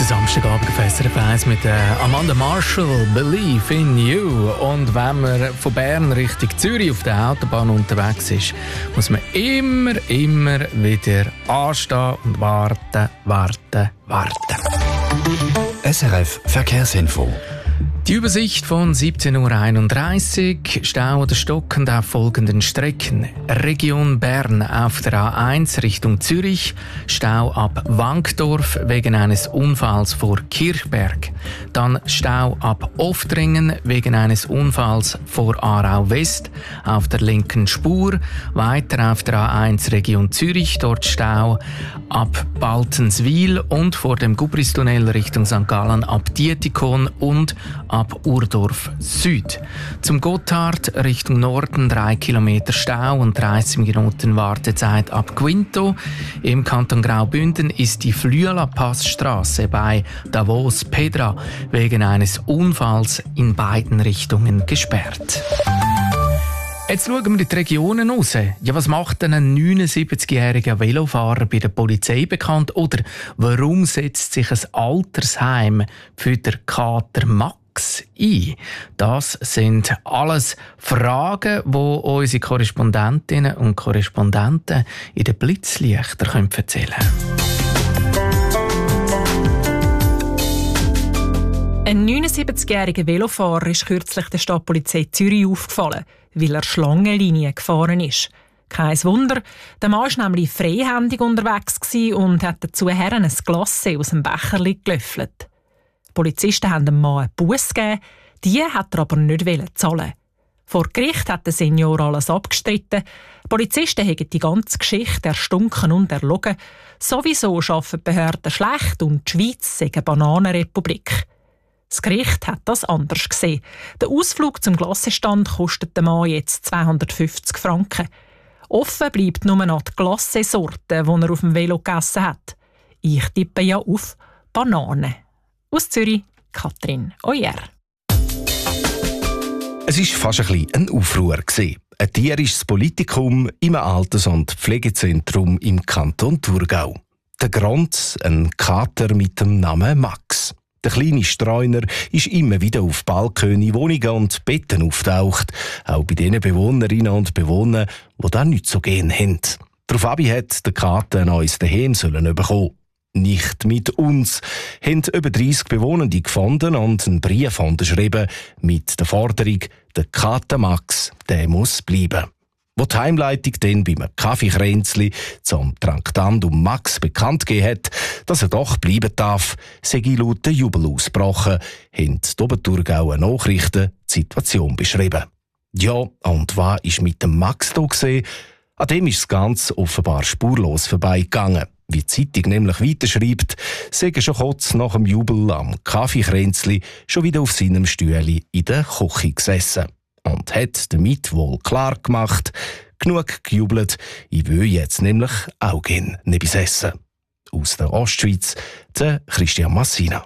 Samstagabend auf SRF 1 mit Amanda Marshall, Believe in You. Und wenn man von Bern Richtung Zürich auf der Autobahn unterwegs ist, muss man immer wieder anstehen und warten. SRF Verkehrsinfo. Die Übersicht von 17.31 Uhr. Stau oder stockend auf folgenden Strecken. Region Bern auf der A1 Richtung Zürich. Stau ab Wankdorf wegen eines Unfalls vor Kirchberg. Dann Stau ab Oftringen wegen eines Unfalls vor Aarau West auf der linken Spur. Weiter auf der A1 Region Zürich. Dort Stau ab Baltenswil und vor dem Gubristunnel Richtung St. Gallen ab Dietikon und ab Urdorf Süd. Zum Gotthard Richtung Norden 3 Kilometer Stau und 30 Minuten Wartezeit ab Quinto. Im Kanton Graubünden ist die Flüela-Passstrasse bei Davos-Pedra wegen eines Unfalls in beiden Richtungen gesperrt. Jetzt schauen wir in die Regionen raus. Ja, was macht denn ein 79-jähriger Velofahrer bei der Polizei bekannt? Oder warum setzt sich ein Altersheim für den Kater Max ein? Das sind alles Fragen, die unsere Korrespondentinnen und Korrespondenten in den Blitzlichtern erzählen können. Ein 79-jähriger Velofahrer ist kürzlich der Stadtpolizei Zürich aufgefallen, weil er Schlangenlinien gefahren ist. Kein Wunder, der Mann war nämlich freihändig unterwegs und hat dazu ein Glacé aus dem Becherli gelöffelt. Die Polizisten haben dem Mann eine Busse gegeben, die hat er aber nicht zahlen. Vor Gericht hat der Senior alles abgestritten. Die Polizisten haben die ganze Geschichte erstunken und erlogen. Sowieso arbeiten die Behörden schlecht und die Schweiz sei eine Bananenrepublik. Das Gericht hat das anders gesehen. Der Ausflug zum Glassestand kostet dem Mann jetzt 250 Franken. Offen bleibt nur noch die Glacé-Sorte, die er auf dem Velo gegessen hat. Ich tippe ja auf Banane. Aus Zürich, Katrin Oyer. Es war fast ein Aufruhr. Ein tierisches Politikum im Alters- und Pflegezentrum im Kanton Thurgau. Der Grund, ein Kater mit dem Namen Max. Der kleine Streuner ist immer wieder auf Balkone, Wohnungen und Betten auftaucht, auch bei den Bewohnerinnen und Bewohnern, die das nicht so gern haben. Daraufhin hat der Kater ein neues Zuhause bekommen. Nicht mit uns, haben über 30 Bewohnende gefunden und einen Brief unterschrieben mit der Forderung, der Kater Max, der muss bleiben. Wo die Heimleitung dann beim Kaffeekränzli zum Traktandum Max bekannt gegeben hat, dass er doch bleiben darf, sei laut Jubel ausgebrochen, haben die Oberthurgauer Nachrichten die Situation beschrieben. Ja, und was ist mit dem Max da gesehen? An dem ist das Ganze offenbar spurlos vorbeigegangen. Wie die Zeitung nämlich weiterschreibt, sei er schon kurz nach dem Jubel am Kaffeekränzli schon wieder auf seinem Stühle in der Küche gesessen. Und hat damit wohl klar gemacht, genug gejubelt, ich will jetzt nämlich auch gerne etwas essen. Aus der Ostschweiz, der Christian Massina.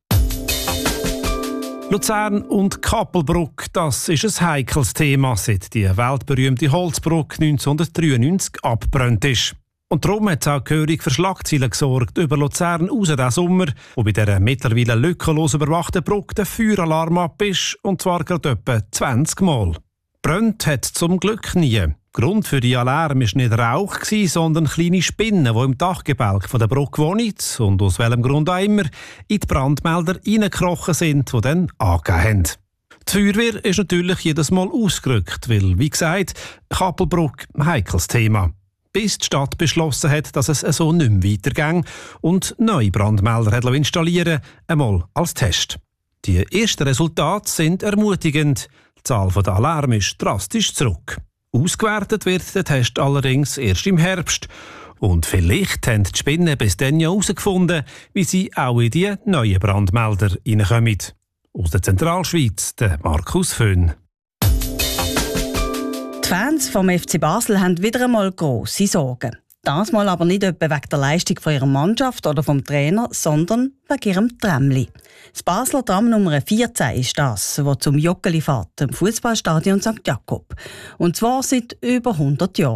Luzern und Kappelbruck, das ist ein heikles Thema, seit die weltberühmte Holzbrücke 1993 abgebrannt ist. Und darum hat es auch gehörig für Schlagzeilen gesorgt über Luzern raus diesen Sommer, wo bei dieser mittlerweile lückenlos überwachten Brücke der Feueralarm ab ist, und zwar gerade etwa 20 Mal. Brennt hat zum Glück nie. Grund für die Alarm war nicht Rauch, sondern kleine Spinnen, die im Dachgebälk der Brücke wohnen und aus welchem Grund auch immer in die Brandmelder reingekrochen sind, die dann angegeben haben. Die Feuerwehr ist natürlich jedes Mal ausgerückt, weil, wie gesagt, Kappelbruck ein heikles Thema. Bis die Stadt beschlossen hat, dass es so nicht mehr weitergeht und neue Brandmelder hat installieren, einmal als Test. Die ersten Resultate sind ermutigend. Die Zahl der Alarme ist drastisch zurück. Ausgewertet wird der Test allerdings erst im Herbst. Und vielleicht haben die Spinnen bis dann ja herausgefunden, wie sie auch in die neuen Brandmelder reinkommen. Aus der Zentralschweiz, der Markus Föhn. Die Fans vom FC Basel haben wieder einmal grosse Sorgen. Das mal aber nicht etwa wegen der Leistung von ihrer Mannschaft oder vom Trainer, sondern wegen ihrem Tramli. Das Basler Tram Nummer 14 ist das, das zum Joggeli fährt, im Fußballstadion St. Jakob. Und zwar seit über 100 Jahren.